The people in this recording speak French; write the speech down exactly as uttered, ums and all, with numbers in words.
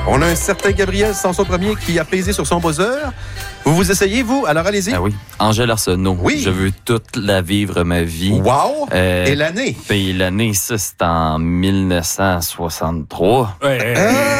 On a un certain Gabriel Sanson Premier qui a pesé sur son buzzer. Vous vous essayez, vous? Alors, allez-y. Ah oui. Angèle Arsenault. Oui. Je veux toute la vivre, ma vie. Wow! Euh, Et l'année? Puis l'année, ça, c'est en mille neuf cent soixante-trois. Ouais, Euh,